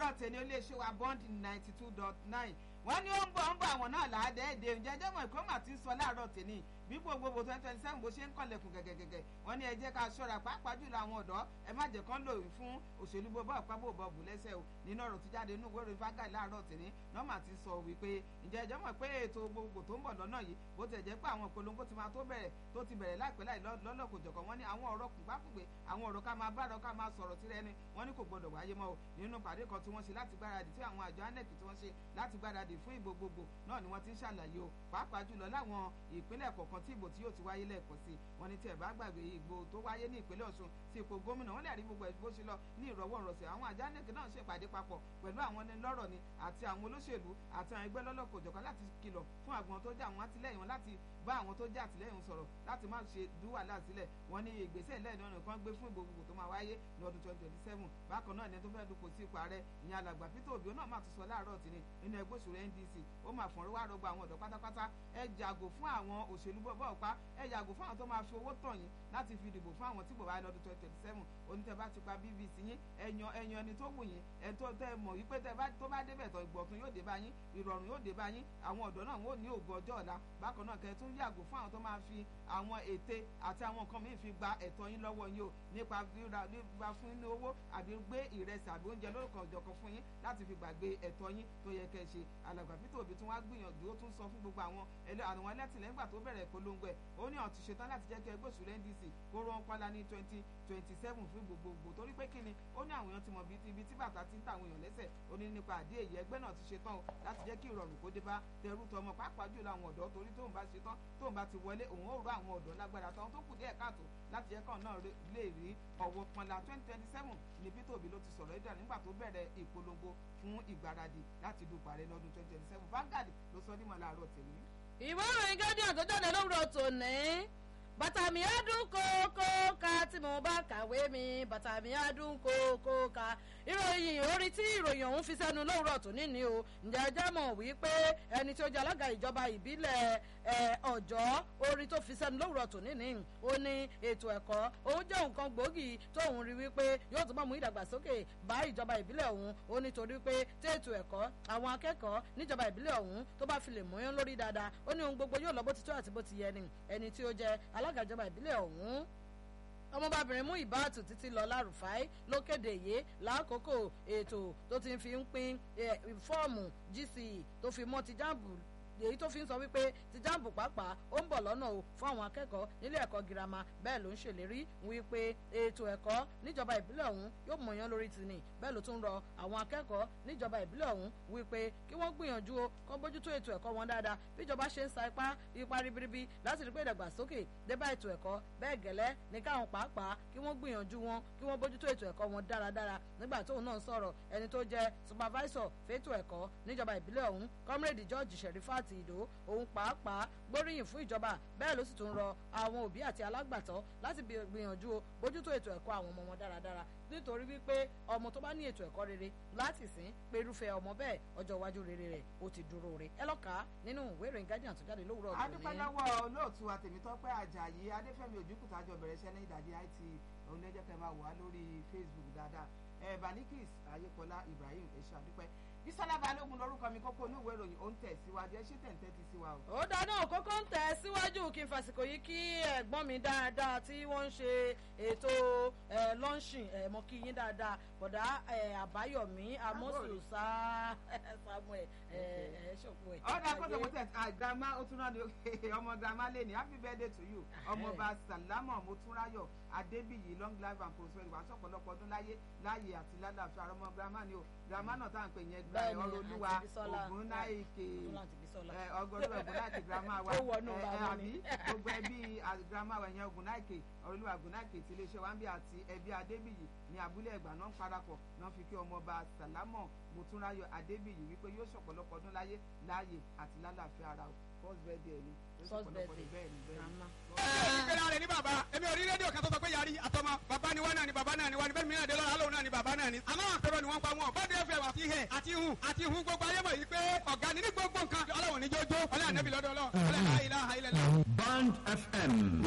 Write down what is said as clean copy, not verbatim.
láàárọ̀ tẹ̀lé iléeṣẹ́ wa bond 92.9 wọ́n ní ó ń bọ̀ àwọn náà láàdẹ́ẹ̀dẹ́ ǹjẹ́jẹ́ mọ̀ ìkó mà ti ń sọ láàárọ̀ tẹ̀lé bí gbogbo 2027 bó ṣe ń kànlẹ̀kùn gẹ̀gẹ̀gẹ̀gẹ̀ wọ́n ní ẹ jẹ́ ká ṣọ́ra pàápàá jùlọ àwọn ọ̀dọ́ ẹ má jẹ́ kán lò fún òṣèlú bọ́bá ọ̀pábò bọ̀bù lẹ́sẹ̀ o nínú ọ̀rọ̀ tó jáde inú ìwé ìròyìn fágà láàárọ̀ tẹ̀lé nọ́mà ti sọ wípé ǹjẹ́ ẹ jẹ́ mọ̀ pé ètò gbogbo tó ń bọ̀ lọ́nà yìí bó ti jẹ́ pé àwọn ìpolongo ti máa tó ti bẹ̀rẹ̀ láìpẹ́ láì lọ́lọ́kòjọ̀kan wọ́n ní àwọn ọ̀rọ̀ kùgbàkùgbé àwọn ọ̀rọ̀ ká máa bára ká máa sọ̀rọ̀ sí rẹni wọ́n ní kò gbọdọ̀ wáyé mọ́ o nínú pàdé kan tí wọ́n ṣe láti gbáradì tí àwọn àjọ INEC tí wọ́n ṣe láti gbáradì fún ìbò gbogbo náà ni wọ́n ti ń ṣàlàyé o pàápàá jùlọ láwọn ìpínlẹ̀ kọ̀ọ̀kan tí ìbò tí yóò ti wáyé lẹ́ẹ̀kan sí wọ́n ní tí ẹ̀ bá gbàgbé ìgbò tó wáyé ní ìpínlẹ̀ Ọ̀ṣun sí ipò gómìnà wọ́n lè rí gbogbo ẹ̀ bó ṣe lọ ní ìrọ̀wọ́rọ̀sẹ̀ àwọn àjọ INEC náà ṣèpàdé papọ̀ pẹ̀lú àwọn lọ́rọ̀ ni àti àwọn olóṣèlú àti àwọn ẹgbẹ́ lọ́lọ́kọ̀jọ̀kan láti kìlọ̀ fún àwọn tó jẹ́ àwọn àtìlẹ́yìn wọn láti bá àwọn tó jẹ́ àtìlẹ́yìn sọ̀rọ̀ láti má ṣe dúwàlá sílẹ̀ wọ́n ní ìgbésẹ̀ lẹ́ẹ̀dọ́ nìkan gbé fún ìbò gbogbo tó máa wáyé ní ọdún 2027 bákan náà ní tó fẹ́ dupò sí ipò ààrẹ ìyẹn alàgbà Peter Obi náà máa tún sọ láàárọ̀ tì ní nínú ẹgbẹ́ òṣèlú NDC ó máa fọ̀n wá rọgbọ àwọn ọ̀dọ́ pátápátá ẹ jàgò fún àwọn òṣèlú bọ́ọ̀ ọ̀pá ẹ jàgò fún àwọn tó máa fi owó tàn yín láti fi dìbò fún àwọn tí bò wáyé lọ́dún 2027 onítẹ̀ bá ti pa BVC yín ẹ̀yàn ẹni tó wù yín ẹ̀ tó tẹ́ mọ̀ wípé tó bá débẹ̀ tán ìgbọ̀tún yóò dé bá yín ìrọ̀rùn yóò dé bá yín àwọn ọ̀dọ́ náà wọ́n ní ògo ọjọ́ ọ̀la bákan náà kẹ́ tún yàgò fún àwọn tó máa fi àwọn ète àti àwọn nǹkan míì fi gba ẹ̀tọ́ yín lọ́wọ́ yín o nípa gbígba fún inú owó àbí gbé ìrẹsì àbí oúnjẹ lórúkọ ọ̀jọ̀kan fún yín láti fi gbàgbé ẹ̀tọ́ yín tó yẹ kẹ́ ṣe alàgbà Peter Obi tún wá gbìyànjú ó tún sọ fún gbogbo àwọn ẹlẹ́tìlẹ́yìn gbà tó bẹ̀rẹ̀ ìpolongo ẹ̀ ó ní ọ̀tún ṣetán láti jẹ́ kí ẹgbẹ́ òṣèlú NDC kó rán pálá ní 2027 fún gbogbogbò torí pé kíni ó ní àwọn èèyàn ti mọ̀ ibi tí bàtà ti ń tàwọn èèyàn lẹ́sẹ̀ ó ní nípa àdé èyí ẹgbẹ́ náà ti ṣetán láti jẹ́ kí ìrọ̀rùn kó dé bá tẹrú tọmọ pàápàá jùlọ àwọn ọ̀dọ́ torí tóun bá ṣetán tóun bá ti wọlé òun ó rọ àwọn ọ̀dọ́ lágbára tán tó kù díẹ̀ káàtó láti jẹ́ kàn náà lè rí ọ̀wọ́ pọnla 2027 ní Peter Obi ló ti sọ̀rọ̀ ìdá nígbà tó bẹ̀rẹ̀ ìpolongo fún ìgbáradì láti dupò ààrẹ lọ́dún 2027 Vanguard ló sọ ní mọ̀láàrọ̀ tèmi. ìwé ìròyìn Guardian tó jáde lówùrọ̀ tòní bàtà mi á dún kókó ká tí mo bá kàwé mi bàtà mi á dún kókó ká ìròyìn orí tí ìròyìn ọ̀hún fi sẹ́nu lówùrọ̀ tòní ni o ǹjẹ́ ẹjẹ́ mọ̀ wípé ẹni tí ó jẹ́ alága ìjọba ìbílẹ̀ Ọ̀jọ́ orí tó fi sẹ́nu lówùrọ̀ tòní ni ó ní ètò ẹ̀kọ́ òun jẹ́ nǹkan gbòógì tóun rí wípé yóò túbọ̀ mú ìdàgbàsókè bá ìjọba ìbílẹ̀ ọ̀hún ó nítorí pé tí ètò ẹ̀kọ́ àwọn akẹ́kọ̀ọ́ níjọba ìbílẹ̀ ọ̀hún tó bá fi lè mọ́yán lórí dáadáa ó ní ohun gbogbo yóò lọ bó ti tó àti bó ti yẹ ni ẹni tí ó jẹ́ alága ìjọba ìbílẹ̀ ọ̀hún ọmọbabìnrin mú ìbáàtù títí lọ lárúfáì ló kéde yìí lákòókò ètò tó ti fi ń pín fọ́ọ̀mù GCE tó fi mọ́ ti jáàbù èyí tó fi ń sọ wípé ti jáàbù pàápàá ó ń bọ̀ lọ́nà o fún àwọn akẹ́kọ̀ọ́ nílé ẹ̀kọ́ girama bẹ́ẹ̀ ló ń ṣèlérí wípé ètò ẹ̀kọ́ níjọba ìbílẹ̀ ọ̀hún yóò mọ̀yán lórí tìní bẹ́ẹ̀ ló tún rọ àwọn akẹ́kọ̀ọ́ níjọba ìbílẹ̀ ọ̀hún wípé kí wọ́n gbìyànjú o kó bójútó ètò ẹ̀kọ́ wọn dáadáa bíjọba ṣe ń sa ipa ribiribi láti rí pé ìdàgbàsókè dé bá ètò ẹ̀kọ́ bẹ́ẹ̀ gẹ́lẹ́ ní káwọn pàápàá kí wọ́n gbìyànjú wọn kí wọ́n bójútó ètò ẹ̀kọ́ wọn dáradára nígbà tóun náà sọ̀rọ̀ ẹni tó jẹ́ supervisor fétò ẹ̀kọ́ níjọba ìbílẹ̀ ọ̀hún comrade George Sherifat Ìdó òun pàápàá gbóríyìn fún ìjọba bẹ́ẹ̀ ló sì tún rọ àwọn òbí àti alágbàtọ́ láti gbìyànjú o bójútó ètò ẹ̀kọ́ àwọn ọmọ wọn dáradára nítorí wípé ọmọ tó bá ní ètò ẹ̀kọ́ rere láti sìn pé irúfẹ́ ọmọ bẹ́ẹ̀ ọjọ́ iwájú rere rẹ̀ ó ti dúró re ẹ lọ́ka nínú ìwé ìròyìn Guardian tó jáde lówùrọ̀ ọ̀dọ́ ní. adúpẹ́ lọ́wọ́ olóòtú àtẹ̀mítọ́pẹ́ Àjàyí Adéfẹ́mi Òjúkùtà jọ bẹ̀rẹ̀ iṣẹ́ ní ìdajì IT òun lẹ́jọ́ kẹ́ máa wà lórí Facebook dáadáa Balikis Ayékọlá Ibrahim ẹ̀ṣọ́ adúpẹ́ Bísọ́lá Balógun lórúkọ mi kókó inú ìwé ìròyìn ó ń tẹ̀ síwájú ẹ ṣe tẹ̀ ti sí wa o. ó dáná kókó ń tẹ̀ síwájú kí n fàsìkò yìí kí ẹ̀gbọ́n mi dáadáa tí wọ́n ń ṣe ètò lọ́ńṣìn mọ́ kí yín dáadáa bọ̀dá Àbáyọ̀mí Amósùsá Samuel ṣòkò ẹ̀. ọ̀dà kóso mo tẹ̀ grandma ó tún náà ní ọmọ grandma lé ní happy birthday to you ọmọọba Sàlámọ̀ Motúnráyọ̀ Adébíyì long life and prosperity wàá sọ̀pọ̀lọpọ̀ ọdún láyé àti lálàáfíà ọmọ grandma ni o grandma náà tá à ń pè yẹn ọ̀rọ̀ olúwa Ògúnnáìkè ọgọ́dọ̀ Ògúnnáìkè grandma wa àbí gbogbo ẹbí grandma wa yẹn Ògúnnáìkè ọ̀rọ̀ olúwa Ògúnnáìkè tí iléeṣẹ́ wa ń bí àti ẹbí Adébíyì ní abúlé Ẹ̀gbá náà ń parapọ̀ náà fi kí ọmọọba Sàlámọ̀ Motúnráyọ̀ Adébíyì wípé yóò sọ̀pọ̀lọpọ̀ ọdún láyé àti lálàáfíà ara o first birthday ni first birthday ìpínlẹ̀ rẹ̀ ní bàbá èmi ò rí rédíò kan tó sọ pé yàrí àtọmọ bàbá ni wọ́n náà ni bàbá náà ni wọ́n ni bẹ́ẹ̀ mi náà dé lọ́la lóun náà ni bàbá náà ni àmọ́ àpérò ni wọ́n pa wọn bọ́dé fẹ́ wà sí hẹ̀ àti hun gbogbo ayé mọ̀ yìí pé ọ̀gá ni ní gbogbo nǹkan ọlọ́wọ̀n ní jójó ọlọ́wọ̀n nẹ́bí lọ́dọ̀ ọlọ́wọ̀n ọlọ́wọ̀n